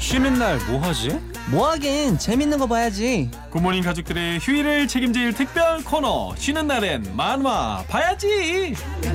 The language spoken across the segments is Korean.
쉬는 날 뭐 하지? 뭐 하긴 재밌는 거 봐야지. 굿모닝 가족들의 휴일을 책임질 특별 코너 쉬는 날엔 만화 봐야지.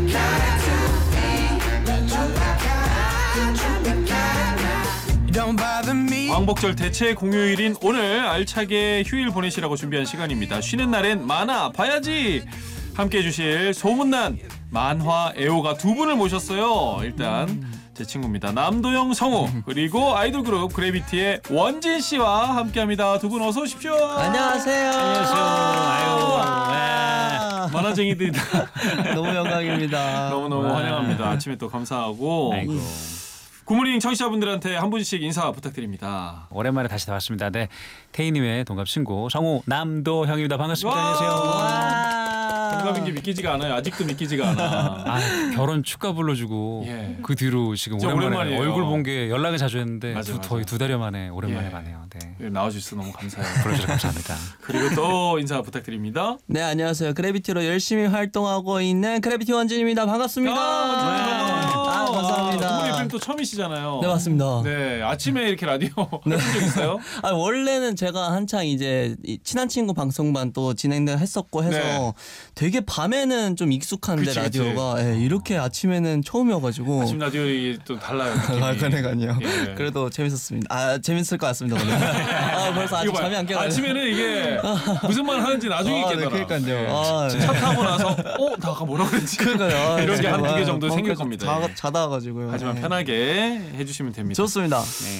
광복절 대체 공휴일인 오늘 알차게 휴일 보내시라고 준비한 시간입니다. 쉬는 날엔 만화 봐야지. 함께해 주실 소문난 만화 애호가 두 분을 모셨어요. 일단 제 친구입니다. 남도영, 성우, 그리고 아이돌 그룹 그래비티의 원진 씨와 함께합니다. 두 분 어서 오십시오. 안녕하세요. 안녕하세요. 만화쟁이들이다. 너무 영광입니다. 너무너무 환영합니다. 아침에 또 감사하고. 아이고. 굿모닝 청취자분들한테 한 분씩 인사 부탁드립니다. 오랜만에 다시 나왔습니다. 네, 태희님의 동갑 친구 성우 남도형입니다. 반갑습니다. 와. 안녕하세요. 동갑인 게 믿기지가 않아요. 아직도 믿기지가 않아. 아, 결혼 축가 불러주고 예. 그 뒤로 지금 진짜 오랜만에 오랜만이에요. 얼굴 본 게 연락을 자주 했는데 맞아. 거의 두 달여 만에 오랜만에 예. 가네요. 네, 나와주셔서 너무 감사해요. 불러주셔서 감사합니다. 그리고 또 인사 부탁드립니다. 네, 안녕하세요. 그래비티로 열심히 활동하고 있는 그래비티 원진입니다. 반갑습니다. 감사합니다. 굿모닝 FM 또 처음이시잖아요. 네, 맞습니다. 네, 아침에 이렇게 라디오 해본 적 있어요? 아, 원래는 제가 한창 이제 친한 친구 방송반 또 진행을 했었고 해서 네. 되게 밤에는 좀 익숙한데 그치. 라디오가 예, 이렇게 아침에는 처음이어가지고. 아침 라디오이 또 달라요. 느낌이. 그러니까요. 예. 그래도 재밌었습니다. 아, 재밌을 것 같습니다. 오늘. 아, 벌써 아직 이거 봐요. 잠이 안 깨가지고. 아침에는 이게 무슨 말 하는지 나중에 네, 깨더라. 그러니까요. 아, 차 타고 나서 나 아까 뭐라 그랬지? 그러니까요. 이런 게 한두 개 제가 정도 생길 벙커에서 겁니다. 자다 와가지고요. 하지만 네. 편하게 해주시면 됩니다. 좋습니다.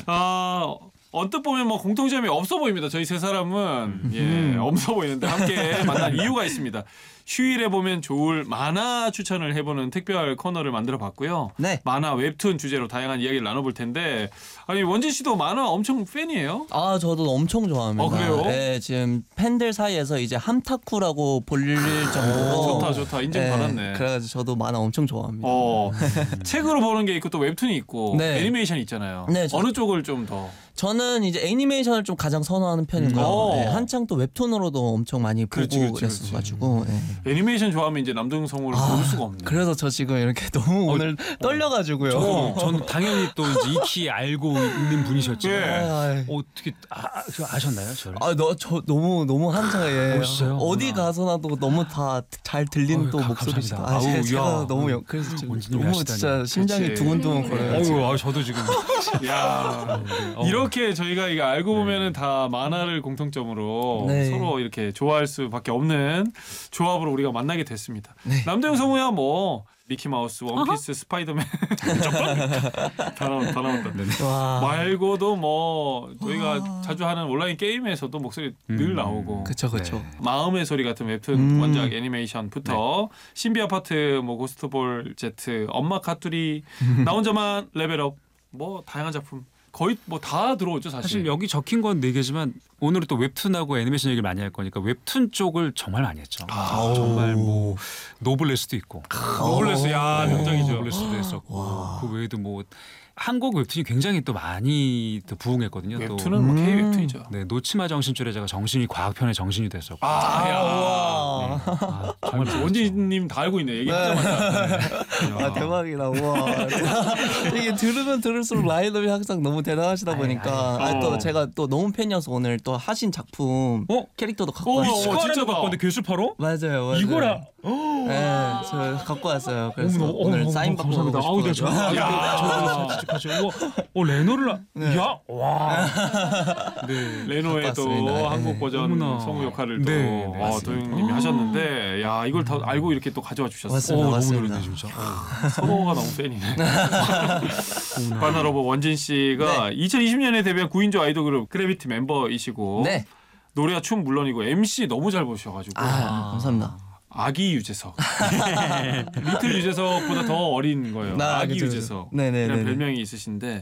언뜻 보면 뭐 공통점이 없어 보입니다. 저희 세 사람은 예, 없어 보이는데 함께 만난 이유가 있습니다. 휴일에 보면 좋을 만화 추천을 해보는 특별 코너를 만들어봤고요. 네. 만화 웹툰 주제로 다양한 이야기를 나눠볼 텐데 아니 원진 씨도 만화 엄청 팬이에요? 아, 저도 엄청 좋아합니다. 그래요? 네, 지금 팬들 사이에서 이제 함타쿠라고 불릴 정도로. 좋다. 인정받았네. 그래가지고 저도 만화 엄청 좋아합니다. 책으로 보는 게 있고 또 웹툰이 있고 네. 애니메이션 있잖아요. 네, 어느 쪽을 좀 더? 저는 이제 애니메이션을 좀 가장 선호하는 편이고요. 네, 한창 또 웹툰으로도 엄청 많이 보고 그랬어가지고. 네. 애니메이션 좋아하면 이제 남동 성우를 볼 수가 없네. 그래서 저 지금 이렇게 너무 오늘 떨려가지고요. 저는 당연히 또 이제 익히 알고 있는 분이셨지만 예. 어떻게 아셨나요, 저를? 저 너무 한창에 멋있어요. 어디 가서나도 너무 다 잘 들리는 또 목소리시다. 감사합니다. 제가 너무 그래서 지금 원진님이 너무 하시다니. 진짜 심장이 그치. 두근두근 거려요. 저도 지금 야, 이렇게 저희가 이거 알고 보면은 다 만화를 공통점으로 네. 서로 이렇게 좋아할 수밖에 없는 조합으로 우리가 만나게 됐습니다. 네. 남도영 성우야 뭐 미키마우스, 원피스, 스파이더맨 다 나온다. 와. 말고도 뭐 저희가 자주 하는 온라인 게임에서도 목소리 늘 나오고 그쵸. 마음의 소리 같은 웹툰 원작 애니메이션부터 신비 아파트, 뭐 고스트볼 Z, 엄마 카투리, 나 혼자만 레벨업, 뭐 다양한 작품 거의 뭐 다 들어오죠 사실. 사실 여기 적힌 건 4개지만 오늘은 또 웹툰하고 애니메이션 얘기를 많이 할 거니까 웹툰 쪽을 정말 많이 했죠. 정말 뭐 노블레스도 있고. 노블레스 야 명작이죠. 노블레스도 했었고 그 외에도 뭐 한국 웹툰이 굉장히 또 많이 또 부흥했거든요. 웹툰은 뭐 K 웹툰이죠. 네, 놓치마 정신줄에자가 정신이 과학편의 정신이 됐었고. 와. 정말 원진님 다 알고 있네 얘기하자마자. 아, 대박이다. 우와. 이게 들으면 들을수록 라인업이 항상 너무 대단하시다 보니까 또 제가 또 너무 팬이어서 오늘 또 하신 작품 캐릭터도 갖고 왔어요. 진짜 갖고 왔는데 교수파로? 맞아요. 이거라. 네, 저 갖고 왔어요. 그래서 오늘 사인 받고 감사합니다. 가고 싶어가지고. 레노를 야, 와. 네. 레노의 또 바꿨습니다. 한국 버전 어머나. 성우 역할을 또 네, 도영님이 하셨는데 야 이걸 다 알고 이렇게 또 가져와 주셨어요. 맞습니다. 너무 맞습니다. 놀랐네 진짜. 성우가 너무 팬이네. 바나로버 원진 씨가 2020년에 데뷔한 9인조 아이돌 그룹 그래비티 멤버이시고 네. 노래와 춤 물론이고 MC 너무 잘 보셔가지고 감사합니다. 아기 유재석 리틀 유재석보다 더 어린 거예요. 아기 그쵸. 유재석 네네네. 이런 별명이 있으신데